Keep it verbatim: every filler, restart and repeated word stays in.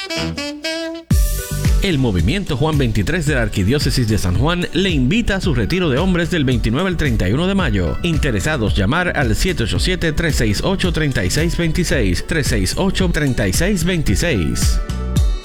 El Movimiento Juan veintitrés de la Arquidiócesis de San Juan le invita a su retiro de hombres del veintinueve al treinta y uno de mayo. Interesados, llamar al siete ocho siete, tres seis ocho, tres seis dos seis, tres seis ocho, tres seis dos seis.